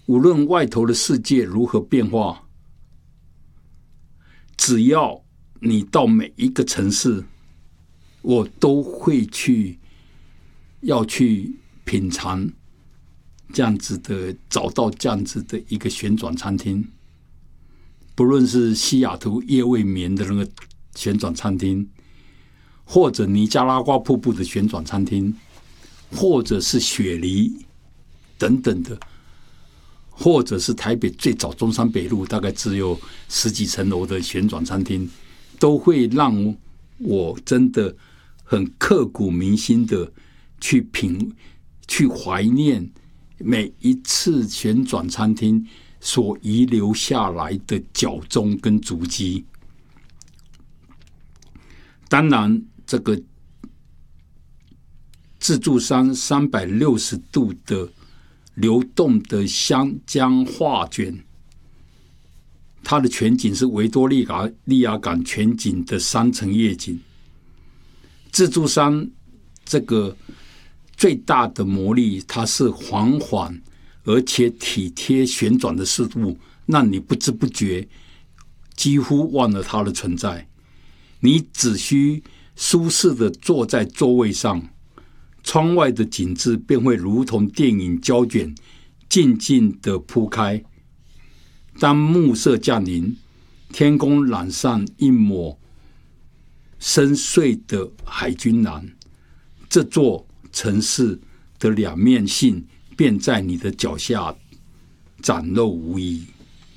无论外头的世界如何变化，只要你到每一个城市，我都会要去品尝这样子的，找到这样子的一个旋转餐厅。不论是西雅图夜未眠的那个旋转餐厅，或者尼加拉瓜瀑布的旋转餐厅，或者是雪梨等等的，或者是台北最早中山北路大概只有10几层楼的旋转餐厅，都会让我真的很刻骨铭心的去怀念每一次旋转餐厅所遗留下来的脚踪跟足迹。当然，这个自助餐360度的流动的香江画卷，它的全景是维多利亚港全景的3层夜景。自助餐这个最大的魔力，它是缓缓而且体贴旋转的速度，让你不知不觉几乎忘了它的存在。你只需舒适的坐在座位上，窗外的景致便会如同电影胶卷静静的铺开。当暮色降临，天空染上一抹深邃的海军蓝，这座城市的两面性便在你的脚下展露无遗。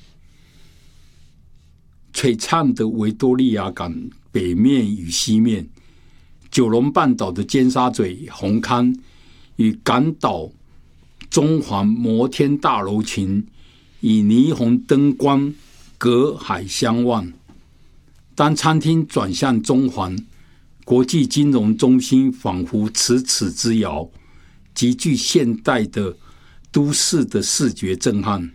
璀璨的维多利亚港北面与西面，九龙半岛的尖沙咀红磡与港岛中环摩天大楼群以霓虹灯光隔海相望。当餐厅转向中环，国际金融中心仿佛咫尺之遥，极具现代的都市的视觉震撼。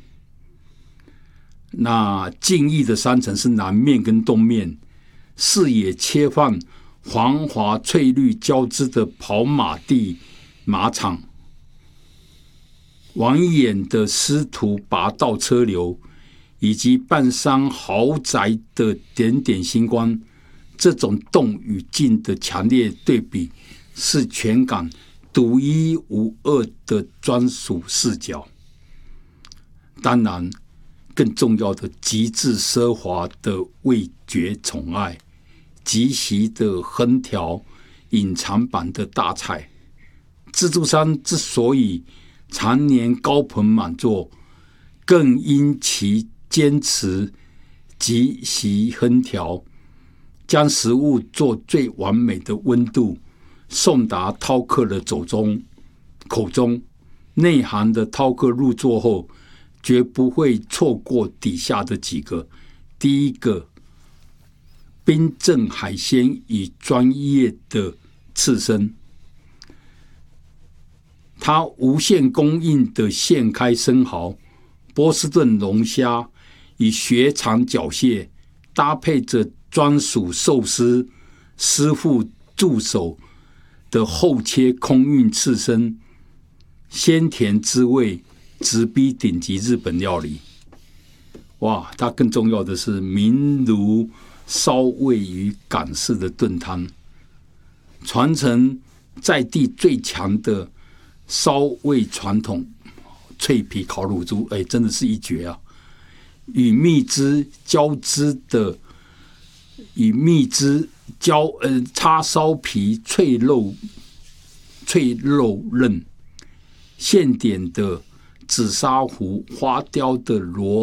那静谧的3层是南面跟东面，视野切换黄华翠绿交织的跑马地马场，望眼的师徒拔道车流，以及半山豪宅的点点星光，这种动与静的强烈对比，是全港独一无二的专属视角。当然，更重要的极致奢华的味觉宠爱，极其的横条隐藏版的大菜。自助餐之所以常年高朋满座，更因其坚持极其横条，将食物做最完美的温度送达饕客的口中。内行的饕客入座后，绝不会错过底下的几个。第一个，冰镇海鲜与专业的刺身，它无限供应的现开生蚝、波士顿龙虾与雪场绞蟹，搭配着专属寿司师傅助手的厚切空运刺身，鲜甜滋味直逼顶级日本料理。哇，它更重要的是明炉烧味与港式的炖汤，传承在地最强的烧味传统，脆皮烤乳猪，真的是一绝啊！与蜜汁叉烧皮脆肉嫩，现点的紫砂壶花雕的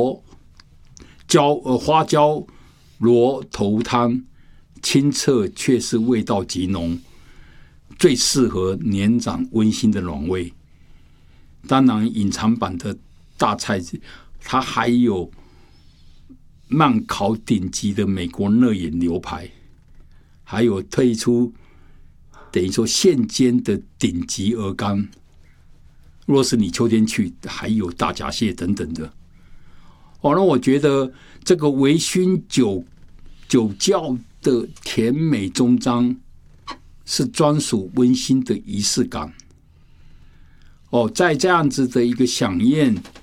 花椒螺头汤，清澈却是味道极浓，最适合年长温馨的暖胃。当然，隐藏版的大菜，它还有慢烤顶级的美国热眼牛排，还有推出等于说现煎的顶级鹅肝。若是你秋天去，还有大闸蟹等等的。那我觉得这个微醺酒窖的甜美终章，是专属温馨的仪式感。在这样子的一个飨宴